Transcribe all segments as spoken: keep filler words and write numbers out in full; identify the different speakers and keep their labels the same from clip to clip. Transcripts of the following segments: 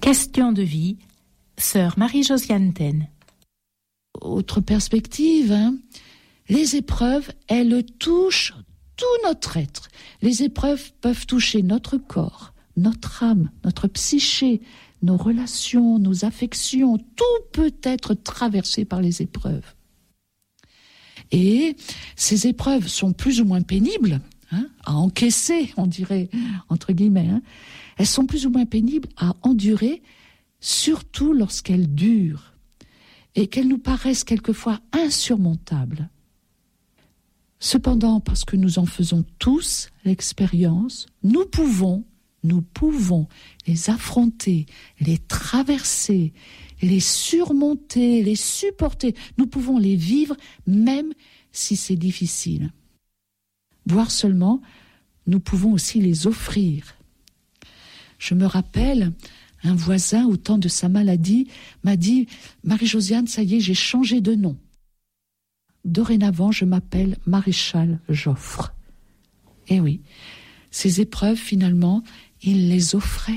Speaker 1: Question de vie, sœur Marie-Josiane Taine.
Speaker 2: Autre perspective, hein, les épreuves, elles touchent tout notre être. Les épreuves peuvent toucher notre corps, notre âme, notre psyché, nos relations, nos affections. Tout peut être traversé par les épreuves. Et ces épreuves sont plus ou moins pénibles, hein, à encaisser, on dirait, entre guillemets. Hein. Elles sont plus ou moins pénibles à endurer, surtout lorsqu'elles durent et qu'elles nous paraissent quelquefois insurmontables. Cependant, parce que nous en faisons tous l'expérience, nous pouvons, nous pouvons les affronter, les traverser, les surmonter, les supporter. Nous pouvons les vivre même si c'est difficile. Voire seulement, nous pouvons aussi les offrir. Je me rappelle, un voisin, au temps de sa maladie, m'a dit « Marie-Josiane, ça y est, j'ai changé de nom. Dorénavant, je m'appelle Maréchal Joffre. » Eh oui, ces épreuves, finalement, il les offrait.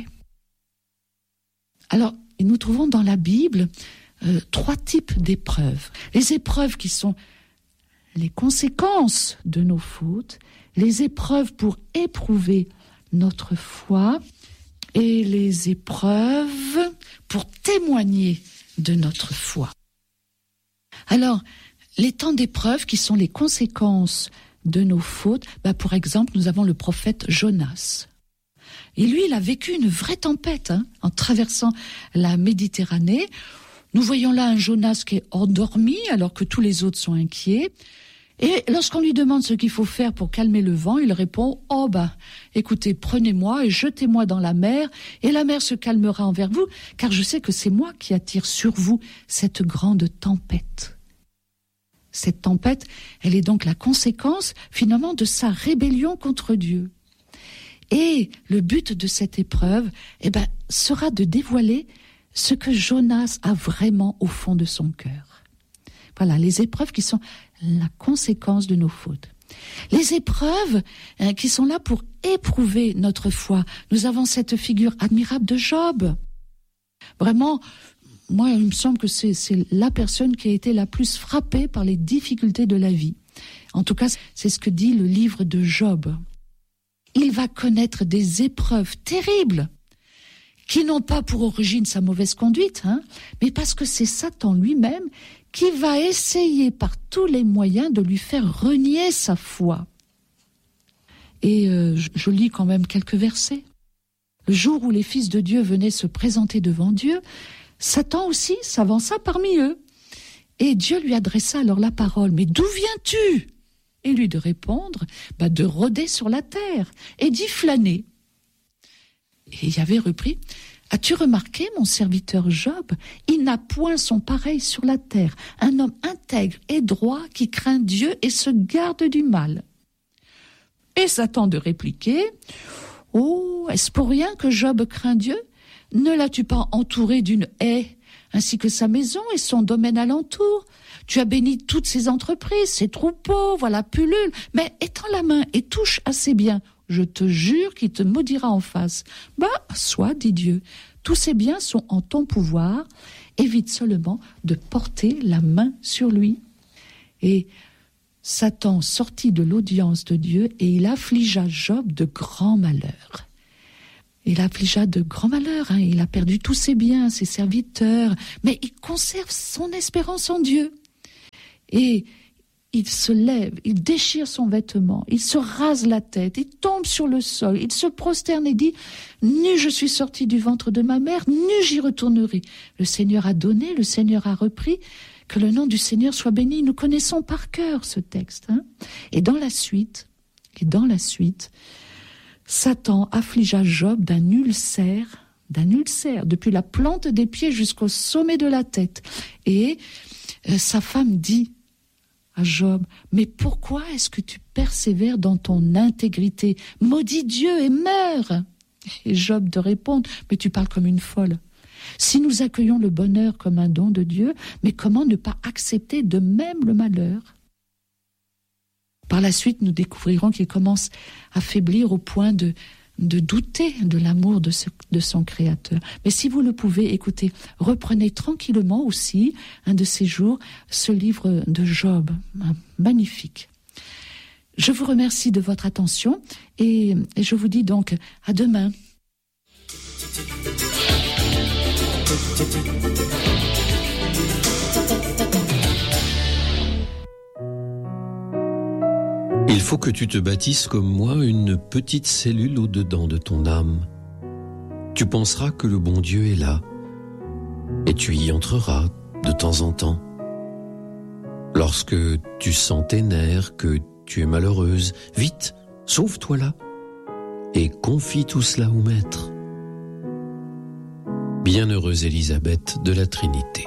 Speaker 2: Alors, nous trouvons dans la Bible euh, trois types d'épreuves. Les épreuves qui sont les conséquences de nos fautes, les épreuves pour éprouver notre foi et les épreuves pour témoigner de notre foi. Alors, les temps d'épreuve qui sont les conséquences de nos fautes, bah pour exemple, nous avons le prophète Jonas. Et lui, il a vécu une vraie tempête hein, en traversant la Méditerranée. Nous voyons là un Jonas qui est endormi alors que tous les autres sont inquiets. Et lorsqu'on lui demande ce qu'il faut faire pour calmer le vent, il répond « Oh bah, écoutez, prenez-moi et jetez-moi dans la mer, et la mer se calmera envers vous, car je sais que c'est moi qui attire sur vous cette grande tempête. » Cette tempête, elle est donc la conséquence, finalement, de sa rébellion contre Dieu. Et le but de cette épreuve, eh ben, sera de dévoiler ce que Jonas a vraiment au fond de son cœur. Voilà, les épreuves qui sont la conséquence de nos fautes. Les épreuves hein, qui sont là pour éprouver notre foi. Nous avons cette figure admirable de Job. Vraiment, moi, il me semble que c'est, c'est la personne qui a été la plus frappée par les difficultés de la vie. En tout cas, c'est ce que dit le livre de Job. Il va connaître des épreuves terribles qui n'ont pas pour origine sa mauvaise conduite, hein, mais parce que c'est Satan lui-même qui va essayer par tous les moyens de lui faire renier sa foi. Et euh, je, je lis quand même quelques versets. Le jour où les fils de Dieu venaient se présenter devant Dieu, Satan aussi s'avança parmi eux. Et Dieu lui adressa alors la parole. « Mais d'où viens-tu » Et lui de répondre, bah, de rôder sur la terre et d'y flâner. Et Yahvé reprit, « As-tu remarqué, mon serviteur Job, il n'a point son pareil sur la terre, un homme intègre et droit qui craint Dieu et se garde du mal. » Et Satan de répliquer, « Oh, est-ce pour rien que Job craint Dieu ? Ne l'as-tu pas entouré d'une haie, ainsi que sa maison et son domaine alentour ? Tu as béni toutes ses entreprises, ses troupeaux, voilà pullule, mais étends la main et touche à ses biens. Je te jure qu'il te maudira en face. Bah, soit, dit Dieu, tous ces biens sont en ton pouvoir, évite seulement de porter la main sur lui. » Et Satan sortit de l'audience de Dieu et il affligea Job de grands malheurs. Il affligea de grands malheurs, hein. Il a perdu tous ses biens, ses serviteurs, mais il conserve son espérance en Dieu. Et il se lève, il déchire son vêtement, il se rase la tête, il tombe sur le sol, il se prosterne et dit « Nu je suis sorti du ventre de ma mère, nu j'y retournerai. Le Seigneur a donné, le Seigneur a repris, que le nom du Seigneur soit béni. » Nous connaissons par cœur ce texte. Hein. Et dans la suite, et dans la suite, Satan affligea Job d'un ulcère, d'un ulcère, depuis la plante des pieds jusqu'au sommet de la tête. Et euh, sa femme dit à Job, « Mais pourquoi est-ce que tu persévères dans ton intégrité ? Maudis Dieu et meurs !» Et Job de répondre, « Mais tu parles comme une folle. Si nous accueillons le bonheur comme un don de Dieu, mais comment ne pas accepter de même le malheur ?» Par la suite, nous découvrirons qu'il commence à faiblir au point de, de douter de l'amour de, ce, de son Créateur. Mais si vous le pouvez, écoutez, reprenez tranquillement aussi, un de ces jours, ce livre de Job, magnifique. Je vous remercie de votre attention et, et je vous dis donc à demain.
Speaker 3: Il faut que tu te bâtisses comme moi une petite cellule au-dedans de ton âme. Tu penseras que le bon Dieu est là, et tu y entreras de temps en temps. Lorsque tu sens tes nerfs, que tu es malheureuse, vite, sauve-toi là, et confie tout cela au Maître. Bienheureuse Élisabeth de la Trinité.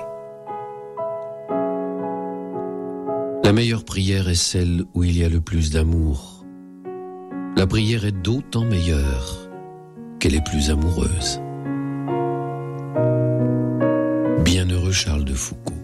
Speaker 3: La meilleure prière est celle où il y a le plus d'amour. La prière est d'autant meilleure qu'elle est plus amoureuse. Bienheureux Charles de Foucauld.